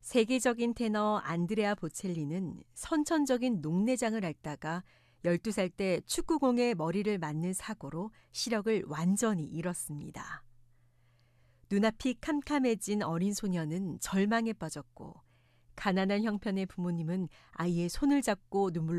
세계적인 테너 안드레아 보첼리는 선천적인 녹내장을 앓다가 12살 때 축구공에 머리를 맞는 사고로 시력을 완전히 잃었습니다. 눈앞이 캄캄해진 어린 소녀는 절망에 빠졌고 가난한 형편의 부모님은 아이의 손을 잡고 눈물로